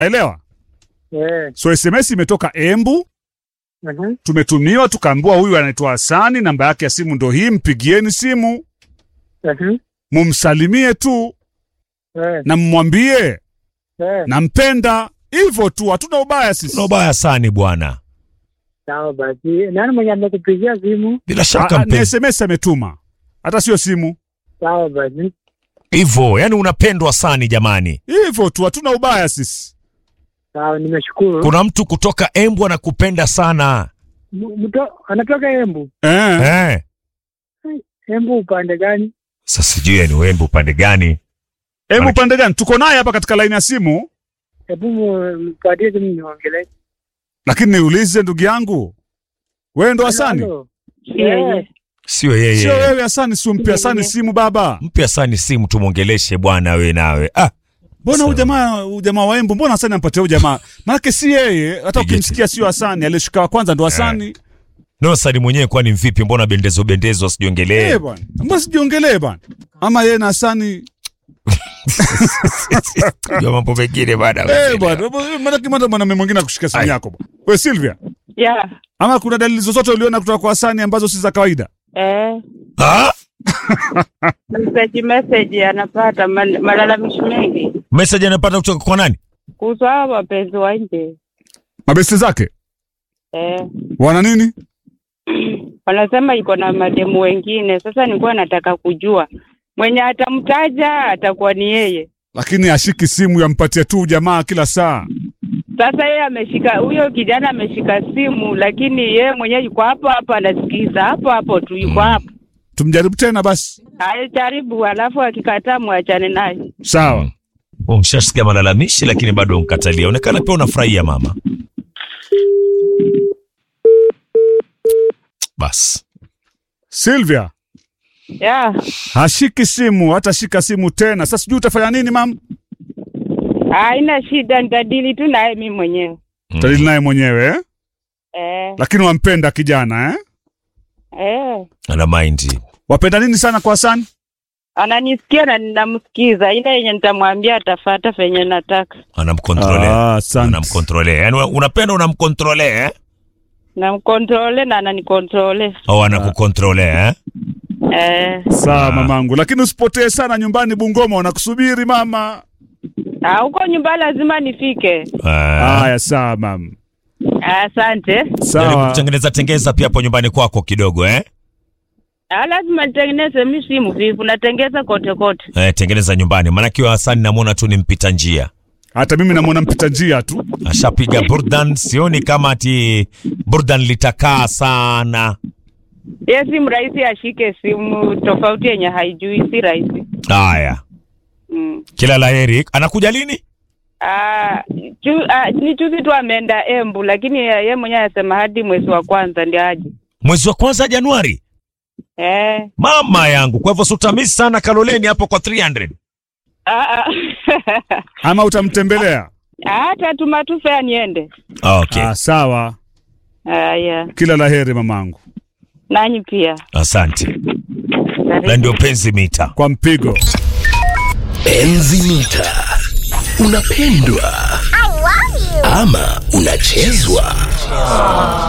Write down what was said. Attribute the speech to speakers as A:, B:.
A: Elewa? So SMS imetoka Embu.
B: Mhm.
A: Tumetumiwa tukaambiwa huyu anaitwa Hasani, namba yake ya simu ndo hii, mpigieni simu.
B: Mhm.
A: Mumsalimie tu na mmwambie nampenda. Hivyo tu, hatuna ubaya sisi.
C: Tuna ubaya sana bwana.
B: Sawa basi. Nani mwenye amekupigia simu?
C: Bila shaka
A: Ni
C: mpenzi.
A: SMS ametuma. Hata sio simu.
B: Sawa basi.
C: Hivyo, yani unapendwa sana jamani.
A: Hivyo tu, hatuna ubaya sisi.
B: Sawa, nimeshukuru.
C: Kuna mtu kutoka Embu anakupenda sana.
B: Anatoka Embu.
C: Eh.
B: Embu upande gani?
C: Sasa sijui ni Embu upande gani?
A: Embu upande gani? Tuko naye hapa katika line ya simu.
B: Hebu mpatie simu niongelee.
A: Lakini niulize ndugu yangu. Wewe ndo Hasani?
C: Sio yeye.
A: Sio wewe Hasani, si umpe Hasani simu baba.
C: Mpe Hasani simu tumuongeleshe bwana wewe nawe.
A: Mbona huyu jamaa wa Embu, mbona Hasani ampatie huyu jamaa? Maana si yeye, hata ukimsikia sio Hasani, aliyeshika kwanza ndo Hasani.
C: No, Hasani mwenyewe kwani mvipi? Mbona bendezo asijiongelee?
A: Bwana. Mbona sijiongelee bwana? Ama yeye na Hasani.
C: Ndio mambo mengine bwana.
A: Bwana, maana mwingine akushika simu yako bwana. Wewe Sylvia?
D: Yeah.
A: Ama kuna dalili zozote uliona kutoka kwa Hasani ambazo si za kawaida?
D: Message anapata malalamishi mengi.
C: Message anapata kutoka kwa nani?
D: Kuhusu hao wapenzi wa nje.
A: Mabesti zake? Wana nini?
D: Wanasema iko na mademu wengine. Sasa nilikuwa nataka kujua mwenye atamtaja atakuwa ni yeye.
A: Lakini ashiki simu, yampatie tu jamaa kila saa.
D: Sasa yeye ameshika, huyo kijana ameshika simu, lakini yeye mwenyewe yuko hapo anasikiza hapo tu, yuko hapo.
A: Tumjaribu tena basi.
D: Jaribu, alafu akikataa muachane naye.
A: Sawa.
C: Umshasikia malalamishi lakini bado umkatalia. Onekana pia unafurahia mama. Bas.
A: Sylvia.
D: Yeah.
A: Hashiki simu, hata shika simu tena. Sasa sijui utafanya nini mam?
D: Haina shida, nitadili tu naye mimi mwenyewe.
A: Tadili naye mwenyewe Lakini wampenda kijana
C: Ana mind.
A: Wapenda nini sana kwa Hasani?
D: Ananisikia na ninamsikiza. Ile yenye nitamwambia atafuata venye nataka.
C: Anamkontrolea. Anamkontrolea. Yaani unapenda unamkontrolea
D: Namkontrole na ananikontrole.
C: Anakukontrolea
A: Sawa mamangu, lakini usipotee sana nyumbani Bungoma, wanakusubiri mama.
D: Huko nyumbani lazima nifike.
A: Haya sawa mama.
D: Asante.
A: Sawa.
C: Tengeza pia hapo nyumbani kwako kidogo
D: lazima nitengeneze mimi simu vipi, natengeza kote.
C: Tengeneza nyumbani. Maana kiwa Hasani namuona tu ni mpita njia.
A: Hata mimi namuona mpita njia tu.
C: Ashapiga burdan, sioni kama ati burdan litakaa sana.
D: Si mraisi ashike simu tofauti yenye haijui, si rahisi.
C: Haya. Kila laheri. Anakuja lini?
D: Ni juzi tu ameenda Embu, lakini yeye mwenyewe anasema hadi mwezi wa kwanza ndio aje.
C: Mwezi wa kwanza Januari? Mama yangu, kwa hivyo sutamisi sana Kaloleni hapo kwa 300.
A: Ama utamtembelea?
D: Tatuma tu fare niende.
C: Okay.
A: Sawa.
D: Yeah.
A: Kila laheri mamangu.
D: Nanyi pia.
C: Asante. Na ndio Penzi Mita.
A: Kwa mpigo.
E: Penzi Mita. Unapendwa ama unachezwa?